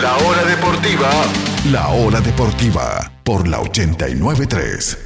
La Hora Deportiva. La Hora Deportiva por la 89.3.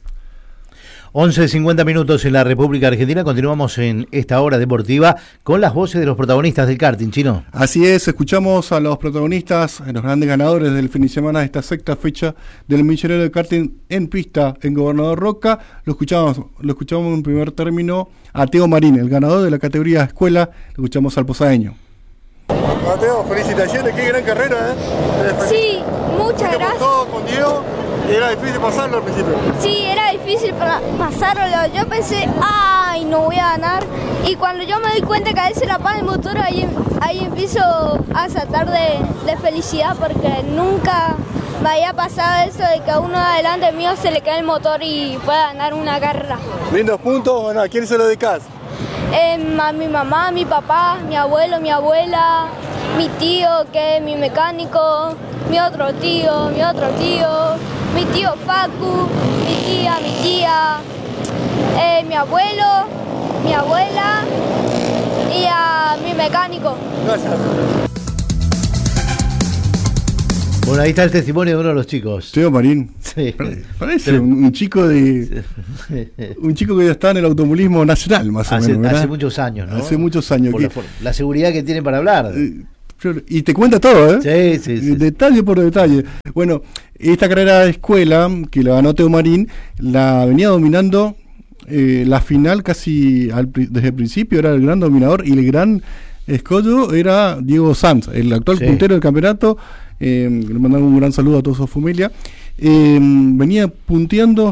11:50 minutos en la República Argentina. Continuamos en esta hora deportiva con las voces de los protagonistas del karting, Chino. Así es, escuchamos a los protagonistas, a los grandes ganadores del fin de semana de esta sexta fecha del Millonero de Karting en pista en Gobernador Roca. Lo escuchamos en primer término a Teo Marín, el ganador de la categoría escuela. Lo escuchamos al posadeño. Mateo, felicitaciones, qué gran carrera, ¿eh? Sí, muchas gracias. Todo con Diego, y era difícil pasarlo al principio. Sí, era difícil pasarlo. Yo pensé, ay, no voy a ganar. Y cuando yo me doy cuenta que a él se la apaga el motor, ahí empiezo a saltar de felicidad, porque nunca me había pasado eso de que a uno adelante mío se le cae el motor y pueda ganar una carrera. Lindos puntos, bueno, ¿a quién se lo dedicas? A mi mamá, mi papá, mi abuelo, mi abuela, mi tío que es mi mecánico, mi otro tío, mi tío Facu, mi tía, mi abuelo, mi abuela y a mi mecánico. Gracias. Bueno, ahí está el testimonio de uno de los chicos. Teo Marín. Sí. Parece un chico que ya está en el automovilismo nacional, más o menos. Hace muchos años, ¿no? Hace muchos años. Por la seguridad que tiene para hablar. Y te cuenta todo, ¿eh? Sí. Detalle por detalle. Bueno, esta carrera de escuela, que la ganó Teo Marín, la venía dominando la final casi desde el principio, era el gran dominador, y el gran escollo era Diego Sanz, el actual puntero del campeonato. Le mandamos un gran saludo a toda su familia. Venía punteando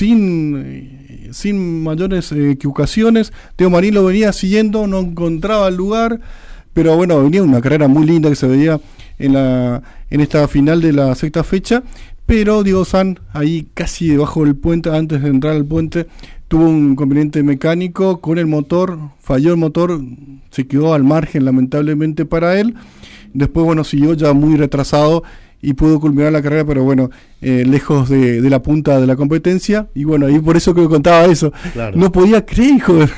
sin mayores equivocaciones. Teo Marín lo venía siguiendo, no encontraba el lugar, pero bueno, venía una carrera muy linda que se veía en esta final de la sexta fecha. Pero Diego Sanz, ahí casi debajo del puente, antes de entrar al puente, tuvo un inconveniente mecánico con el motor, falló el motor, se quedó al margen lamentablemente para él. Después, bueno, siguió ya muy retrasado y pudo culminar la carrera, pero bueno, lejos de la punta de la competencia. Y bueno, y por eso que contaba eso. Claro. No podía creer, joder.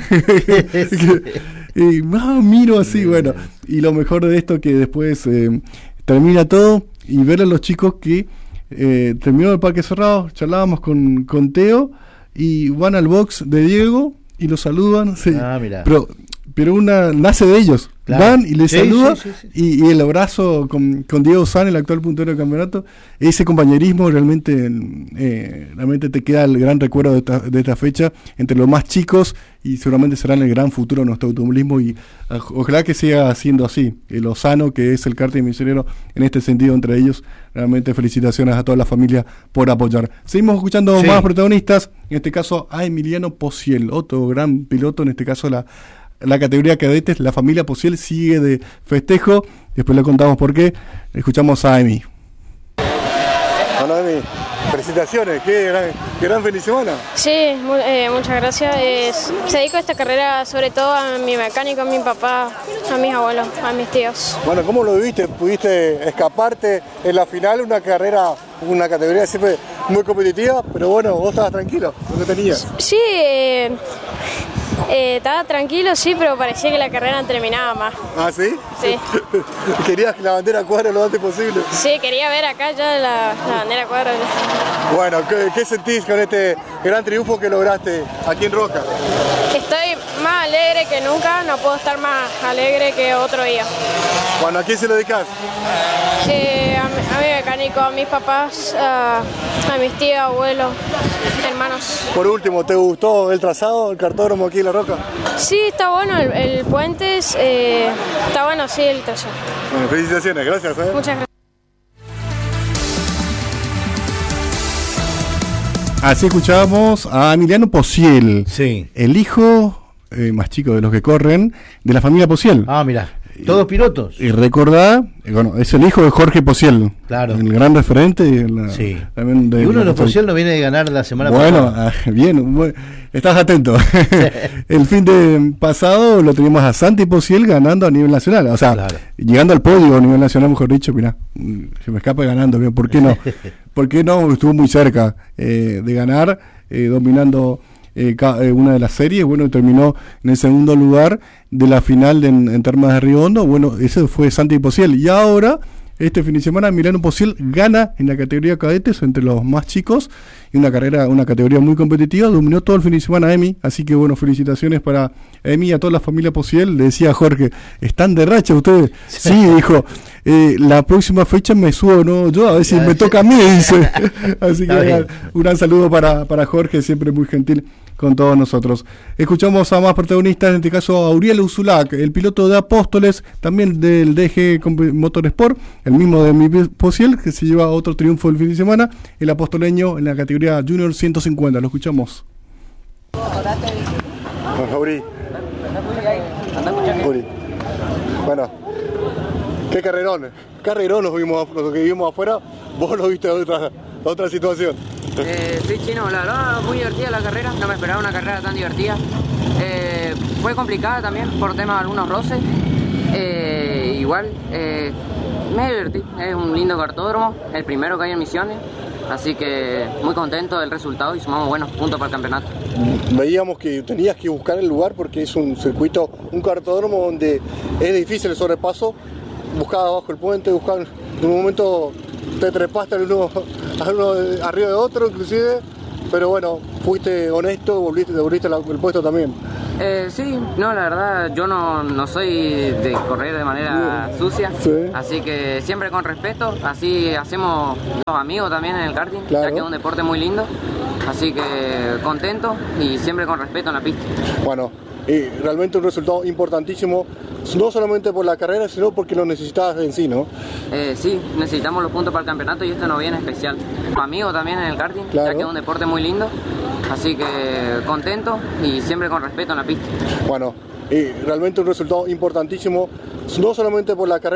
Miro así, bueno. Y lo mejor de esto que después termina todo y ver a los chicos que terminó el parque cerrado, charlábamos con Teo y van al box de Diego y lo saludan. Mira. Pero una nace de ellos. Claro. Van y les saludan. Sí. Y el abrazo con Diego Sanz, el actual puntero del campeonato, ese compañerismo realmente te queda el gran recuerdo de esta fecha entre los más chicos, y seguramente serán el gran futuro de nuestro automovilismo, y ojalá que siga siendo así, lo sano que es el karting misionero en este sentido entre ellos. Realmente felicitaciones a toda la familia por apoyar. Seguimos escuchando más protagonistas, en este caso a Emiliano Pociel, otro gran piloto, en este caso la categoría cadetes. La familia Pociel sigue de festejo, después le contamos por qué. Escuchamos a Emi. Bueno, Emi, felicitaciones, qué gran fin de semana. Sí, muchas gracias. Se dedico a esta carrera sobre todo a mi mecánico, a mi papá, a mis abuelos, a mis tíos. Bueno, ¿cómo lo viviste? ¿Pudiste escaparte en la final? Una carrera, una categoría siempre muy competitiva, pero bueno, vos estabas tranquilo, ¿lo que tenías? Sí, estaba tranquilo, sí, pero parecía que la carrera no terminaba más. ¿Ah, sí? Sí. ¿Querías que la bandera cuadre lo antes posible? Sí, quería ver acá ya la bandera cuadra. Bueno, ¿qué sentís con este gran triunfo que lograste aquí en Roca? Estoy más alegre que nunca, no puedo estar más alegre que otro día. Bueno, ¿a quién se lo dedicas? A mi mecánico, a mis papás, a mis tíos, abuelos, hermanos. Por último, ¿te gustó el trazado, el cartódromo aquí en La Roca? Sí, está bueno el puente, está bueno, sí, el trazado. Bueno, felicitaciones, gracias. Muchas gracias. Así escuchábamos a Emiliano Pociel, el hijo más chico de los que corren, de la familia Pociel. Mira, todos pilotos. Y recordá, bueno, es el hijo de Jorge Pociel, claro, el gran referente. También y uno de los Pociel no viene de ganar la semana pasada. Bueno, estás atento. El fin de pasado lo teníamos a Santi Pociel ganando a nivel nacional, o sea, llegando al podio a nivel nacional, mejor dicho. Mirá, se me escapa ganando, ¿por qué no? ¿Por qué no? Estuvo muy cerca de ganar, dominando una de las series. Bueno, terminó en el segundo lugar de la final en Termas de Río Hondo. Bueno, ese fue Santi Pociel. Y ahora este fin de semana Milano Posiel gana en la categoría cadetes entre los más chicos, y una categoría muy competitiva. Dominó todo el fin de semana Emi, así que bueno, felicitaciones para Emi y a toda la familia Posiel. Le decía a Jorge, ¿están de racha ustedes? Sí, dijo, la próxima fecha me subo, ¿no? Yo, a ver si me toca a mí, dice. Así que un gran saludo para Jorge, siempre muy gentil con todos nosotros. Escuchamos a más protagonistas, en este caso a Uriel Uzulac, el piloto de Apóstoles, también del DG Motorsport, el mismo de mi Posiel, que se lleva otro triunfo el fin de semana, el apostoleño en la categoría Junior 150. Lo escuchamos. Uri. Bueno, qué carrerón los que vimos afuera. Vos lo viste de otra situación. Sí, Chino, la verdad muy divertida la carrera, no me esperaba una carrera tan divertida. Fue complicada también por tema de algunos roces. Igual me divertí, es un lindo cartódromo, el primero que hay en Misiones, así que muy contento del resultado y sumamos buenos puntos para el campeonato. Veíamos que tenías que buscar el lugar porque es un circuito, un cartódromo donde es difícil el sobrepaso. Buscaba abajo el puente, buscaba, en un momento te trepaste al uno arriba de otro inclusive, pero bueno, fuiste honesto, devolviste el puesto también. Sí, no, la verdad yo no soy de correr de manera sucia, sí. Así que siempre con respeto, así hacemos los amigos también en el karting, claro. Ya que es un deporte muy lindo, así que contento y siempre con respeto en la pista. Bueno, realmente un resultado importantísimo, no solamente por la carrera, sino porque lo necesitabas en sí, ¿no? Sí, necesitamos los puntos para el campeonato y esto nos viene especial. Los amigos también en el karting, claro. Ya que es un deporte muy lindo, así que contento y siempre con respeto en la pista. Bueno, realmente un resultado importantísimo, no solamente por la carrera,